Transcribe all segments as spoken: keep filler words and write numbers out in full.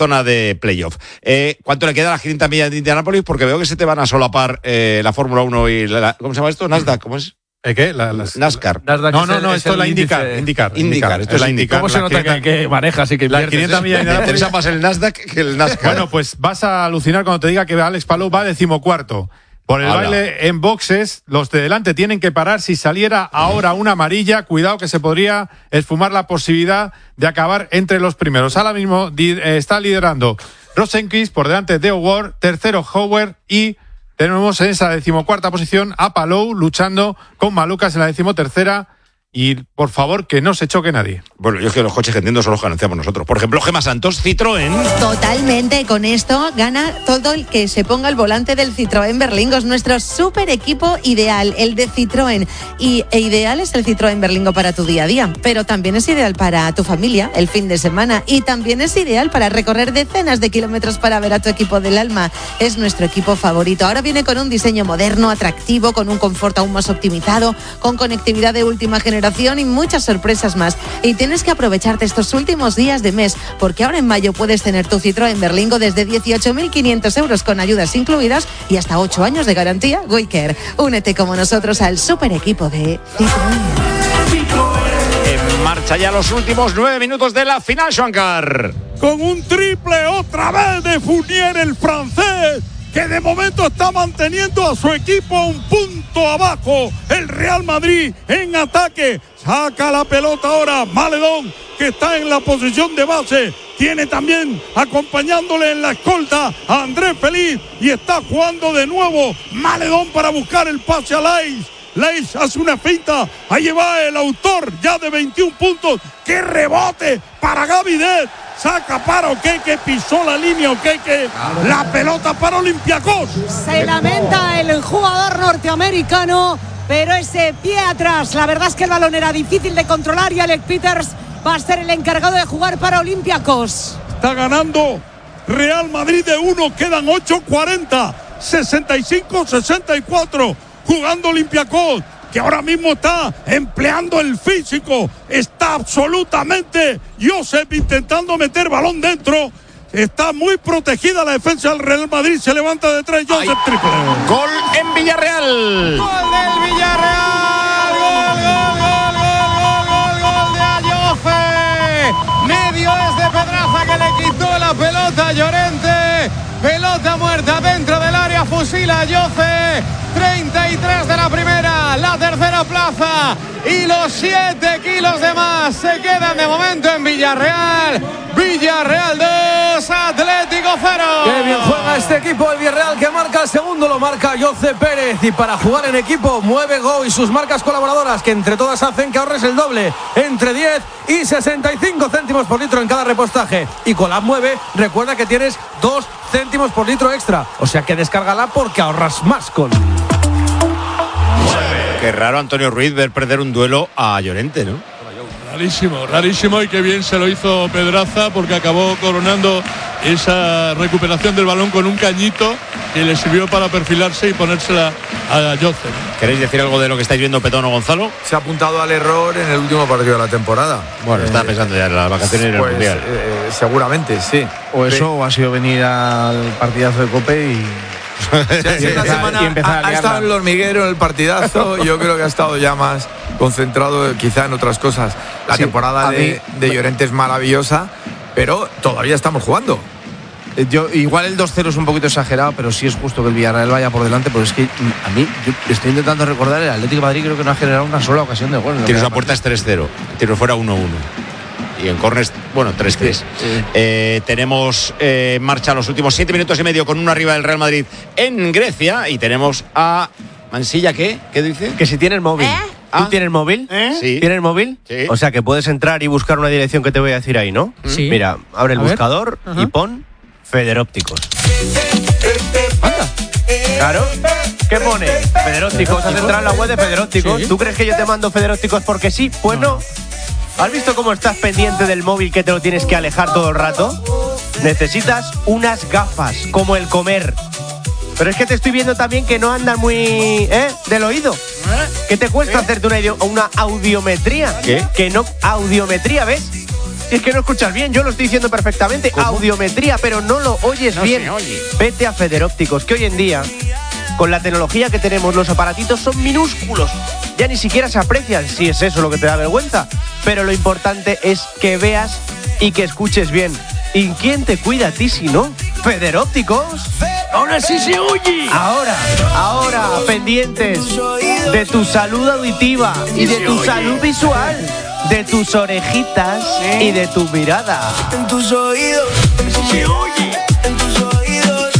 zona de playoff. Eh, ¿Cuánto le queda a las quinientas millas de Indianápolis? Porque veo que se te van a solapar eh, la Fórmula uno y la, ¿cómo se llama esto? Nasdaq, ¿cómo es? ¿Eh, ¿Qué? La, las, NASCAR. Nasdaq no, no, no, el, esto es la IndyCar. IndyCar. IndyCar. Esto es la IndyCar. ¿Cómo se nota que, que manejas y que las quinientas millas de Me interesa más el Nasdaq que el NASCAR. Bueno, pues vas a alucinar cuando te diga que Alex Palou va decimocuarto. Por el Habla. baile en boxes, los de delante tienen que parar. Si saliera ahora una amarilla, cuidado que se podría esfumar la posibilidad de acabar entre los primeros. Ahora mismo di, eh, está liderando Rosenquist, por delante de O'Ward, tercero Howard y tenemos en esa decimocuarta posición a Palou luchando con Malucas en la decimotercera. Y, por favor, que no se choque nadie. Bueno, yo es que los coches que entiendo son los que anunciamos nosotros. Por ejemplo, Gemma Santos, Citroën. Totalmente, con esto gana todo el que se ponga al volante del Citroën Berlingo. Es nuestro super equipo ideal, el de Citroën. Y e ideal es el Citroën Berlingo para tu día a día, pero también es ideal para tu familia, el fin de semana. Y también es ideal para recorrer decenas de kilómetros para ver a tu equipo del alma. Es nuestro equipo favorito. Ahora viene con un diseño moderno, atractivo, con un confort aún más optimizado, con conectividad de última generación y muchas sorpresas más. Y tienes que aprovecharte estos últimos días de mes, porque ahora en mayo puedes tener tu Citroën Berlingo desde dieciocho mil quinientos euros con ayudas incluidas y hasta ocho años de garantía Waycare. Únete como nosotros al super equipo de Citroën. En marcha ya los últimos nueve minutos de la final, Schwankar. Con un triple otra vez de Fournier, el francés, que de momento está manteniendo a su equipo un punto abajo. El Real Madrid en ataque. Saca la pelota ahora Maledón, que está en la posición de base. Tiene también acompañándole en la escolta a Andrés Feliz. Y está jugando de nuevo Maledón para buscar el pase a Lais. Lais hace una finta. Ahí va el autor ya de veintiún puntos. ¡Qué rebote para Gavidet! Saca para Oqueque, pisó la línea Oqueque, la pelota para Olympiacos. Se lamenta el jugador norteamericano, pero ese pie atrás, la verdad es que el balón era difícil de controlar y Alec Peters va a ser el encargado de jugar para Olympiacos. Está ganando Real Madrid de uno, quedan ocho cuarenta, sesenta y cinco sesenta y cuatro, jugando Olympiacos, que ahora mismo está empleando el físico, está absolutamente Josep intentando meter balón dentro, está muy protegida la defensa del Real Madrid, se levanta de tres, Josep triple. Gol en Villarreal. Gol del Villarreal, gol, gol, gol, gol, gol, gol de Ayoce. Medio es de Pedraza que le quitó la pelota a Llorente. Pelota muerta dentro del área, fusila Ayoce. treinta y tres de la primera, la tercera plaza y los siete kilos de más se quedan de momento en Villarreal. Villarreal dos, Atlético cero. Qué bien juega este equipo del Villarreal, que marca el segundo, lo marca José Pérez, y para jugar en equipo mueve Go y sus marcas colaboradoras, que entre todas hacen que ahorres el doble, entre diez y sesenta y cinco céntimos por litro en cada repostaje. Y con la app Mueve, recuerda que tienes dos céntimos por litro extra, o sea que descárgala porque ahorras más con. Qué raro, Antonio Ruiz, ver perder un duelo a Llorente, ¿no? Rarísimo, rarísimo, y qué bien se lo hizo Pedraza, porque acabó coronando esa recuperación del balón con un cañito que le sirvió para perfilarse y ponérsela a Josep. ¿Queréis decir algo de lo que estáis viendo, Petón o Gonzalo? Se ha apuntado al error en el último partido de la temporada. Bueno, eh, estaba pensando ya en las vacaciones y en el pues, Mundial. Eh, seguramente, sí. O eso, o ha sido venir al partidazo de Cope y... Sí, sí, esta semana ha, ha estado en el hormiguero, en el partidazo. Yo creo que ha estado ya más concentrado quizá en otras cosas. La sí, temporada de, de Llorente es maravillosa, pero todavía estamos jugando. Yo, igual el dos cero es un poquito exagerado, pero sí es justo que el Villarreal vaya por delante, porque es que a mí, yo estoy intentando recordar, el Atlético de Madrid creo que no ha generado una sola ocasión de gol. Tiro a puerta es tres cero, tiro fuera uno uno. Y en córners, bueno, tres tres. Sí, sí. eh, tenemos eh, en marcha los últimos siete minutos y medio con uno arriba del Real Madrid en Grecia. Y tenemos a Mansilla, ¿qué? ¿Qué dice? Que si tiene el móvil. ¿Eh? ¿Tú ¿Ah? tienes el móvil? ¿Eh? Sí. ¿Tienes el móvil? Sí. O sea que puedes entrar y buscar una dirección que te voy a decir ahí, ¿no? Sí. Mira, abre el a buscador y pon Federópticos. Anda. Claro. ¿Qué pone? Federópticos. Has entrado en la web de Federópticos. ¿Sí? ¿Tú crees que yo te mando Federópticos porque sí? Pues no. no. ¿Has visto cómo estás pendiente del móvil que te lo tienes que alejar todo el rato? Necesitas unas gafas, como el comer. Pero es que te estoy viendo también que no andan muy... ¿Eh? Del oído. ¿Qué te cuesta ¿Eh? hacerte una, una audiometría? ¿Qué? Que no... Audiometría, ¿ves? Si es que no escuchas bien, yo lo estoy diciendo perfectamente. ¿Cómo? Audiometría, pero no lo oyes no bien. Se oye. Vete a Federópticos, que hoy en día, con la tecnología que tenemos, los aparatitos son minúsculos. Ya ni siquiera se aprecian, si es eso lo que te da vergüenza. Pero lo importante es que veas y que escuches bien. ¿Y quién te cuida a ti si no? Federópticos. Ahora sí se oye. Ahora, ahora, pendientes de tu salud auditiva y de tu salud visual, de tus orejitas y de tu mirada. En tus oídos se oye. En tus oídos.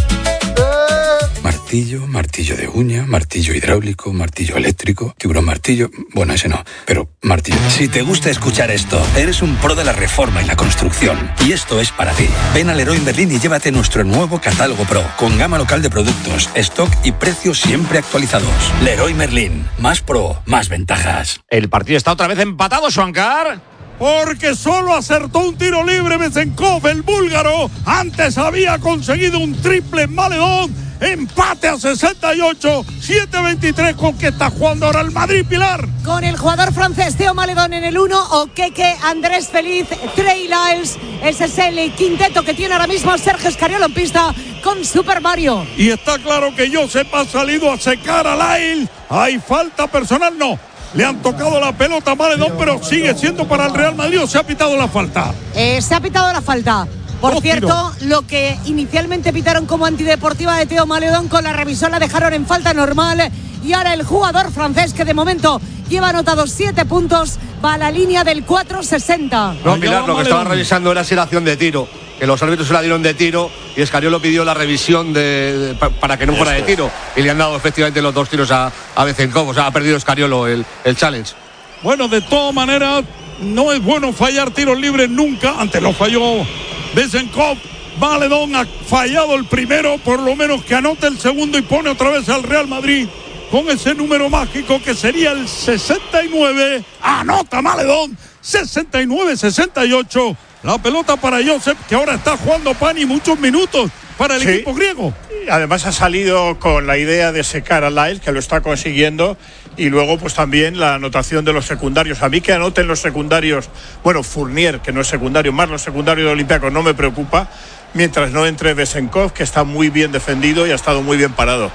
Martillo, martillo de uña, martillo hidráulico, martillo eléctrico, tiburón martillo. Bueno, ese no, pero martillo. Si te gusta escuchar esto, eres un pro de la reforma y la construcción. Y esto es para ti. Ven a Leroy Merlin y llévate nuestro nuevo catálogo Pro, con gama local de productos, stock y precios siempre actualizados. Leroy Merlin, más pro, más ventajas. El partido está otra vez empatado, Suancar. Porque solo acertó un tiro libre Besenkov, el búlgaro. Antes había conseguido un triple Maledón. Empate a sesenta y ocho, siete veintitrés, con que está jugando ahora el Madrid, Pilar. Con el jugador francés Theo Maledón en el uno, Okeke, Andrés Feliz, Trey Lyles. Ese es el quinteto que tiene ahora mismo Sergio Escariolo en pista con Super Mario. Y está claro que Josep ha salido a secar a Lyles. ¿Hay falta personal? No. Le han tocado la pelota a Maledón, pero sigue siendo para el Real Madrid, ¿o se ha pitado la falta? Eh, se ha pitado la falta. Por oh, cierto, tiro. Lo que inicialmente pitaron como antideportiva de Theo Maledón, con la revisión la dejaron en falta normal. Y ahora el jugador francés, que de momento lleva anotados siete puntos, va a la línea del cuatro sesenta. No, Pilar, lo que estaba revisando era si era acción de tiro, que los árbitros se la dieron de tiro y Escariolo pidió la revisión de, de, para que no fuera de tiro. Y le han dado efectivamente los dos tiros a, a Besenkov. O sea, ha perdido Escariolo el, el challenge. Bueno, de todas maneras, no es bueno fallar tiros libres nunca. Antes lo falló Besenkov. Maledón ha fallado el primero, por lo menos que anote el segundo y pone otra vez al Real Madrid con ese número mágico que sería el sesenta y nueve. Anota Maledón, sesenta y nueve sesenta y ocho. La pelota para Josep, que ahora está jugando Pani muchos minutos para el sí. equipo griego. Además ha salido con la idea de secar a Lyles, que lo está consiguiendo, y luego pues también la anotación de los secundarios. A mí que anoten los secundarios, bueno, Fournier, que no es secundario, más los secundarios de Olympiacos, no me preocupa, mientras no entre Besenkov, que está muy bien defendido y ha estado muy bien parado.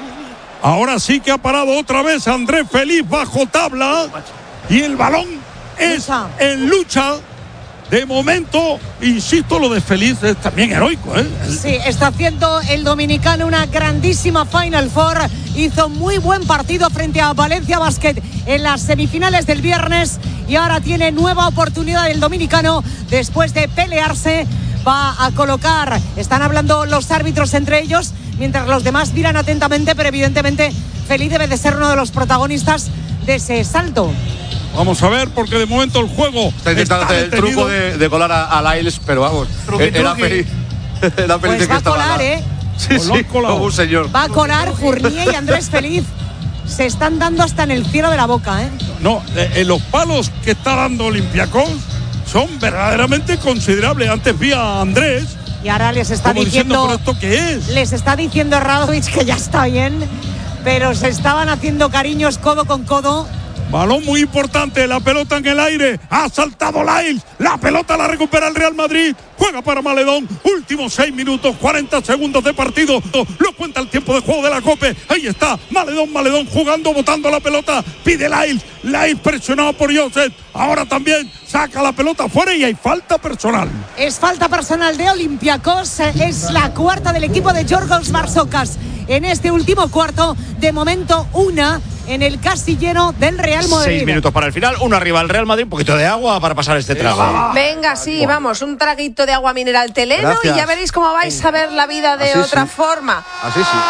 Ahora sí que ha parado otra vez Andrés Feliz bajo tabla, y el balón es en lucha. De momento, insisto, lo de Feliz es también heroico, ¿eh? Sí, está haciendo el dominicano una grandísima Final Four. Hizo muy buen partido frente a Valencia Basket en las semifinales del viernes y ahora tiene nueva oportunidad el dominicano después de pelearse. Va a colocar, están hablando los árbitros entre ellos, mientras los demás miran atentamente, pero evidentemente Feliz debe de ser uno de los protagonistas de ese salto. Vamos a ver, porque de momento el juego está intentando hacer el truco de, de colar a, a Lyles, pero vamos, truqui, era feliz. Era feliz pues que va estaba a colar, ¿eh? Sí, sí, como un señor. Va a colar Fournier y Andrés Feliz. Se están dando hasta en el cielo de la boca, ¿eh? No, eh, los palos que está dando Olympiacos son verdaderamente considerables. Antes vi a Andrés. Y ahora les está diciendo, diciendo ¿esto qué es? Les está diciendo a Radovic que ya está bien, pero se estaban haciendo cariños codo con codo. Balón muy importante, la pelota en el aire, ha saltado Lyles, la pelota la recupera el Real Madrid, juega para Maledón, últimos seis minutos, cuarenta segundos de partido, lo cuenta el tiempo de juego de la Cope, ahí está, Maledón, Maledón jugando, botando la pelota, pide Lyles, Lyles presionado por Josep, ahora también saca la pelota fuera y hay falta personal. Es falta personal de Olympiacos, es la cuarta del equipo de Yorgos Barsocas en este último cuarto, de momento una en el casi lleno del Real Madrid. Seis minutos para el final, uno arriba el Real Madrid, un poquito de agua para pasar este trago. Venga, sí, vamos, un traguito de agua mineral Teleno. Gracias. Y ya veréis cómo vais a ver la vida de Así otra sí. forma. Así sí.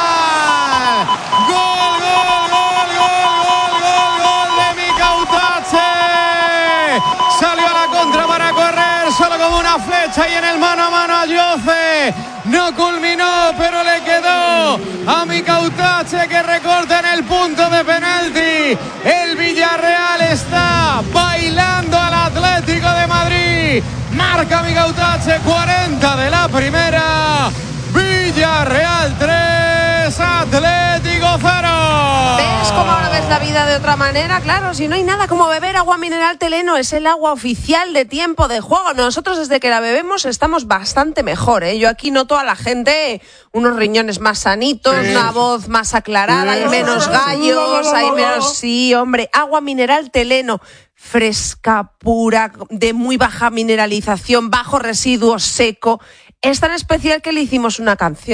¡Gol, gol, gol, gol, gol, gol de Mikautache! Salió a la contra para correr, solo como una flecha y en el mano a mano a Jose. No culminó, pero le quedó a Mikautache, que recorta en el punto de penalti. El Villarreal está bailando al Atlético de Madrid. Marca Mikautache, cuarenta de la primera. Villarreal tres, Atlético cero. ¿Ves cómo ahora ves la vida de otra manera, claro, si no hay nada como beber agua mineral Teleno, es el agua oficial de Tiempo de Juego. Nosotros desde que la bebemos estamos bastante mejor, ¿eh? Yo aquí noto a la gente unos riñones más sanitos, sí. una voz más aclarada, sí. hay menos gallos, hay menos... Sí, hombre, agua mineral Teleno. Fresca, pura, de muy baja mineralización, bajo residuo, seco. Es tan especial que le hicimos una canción.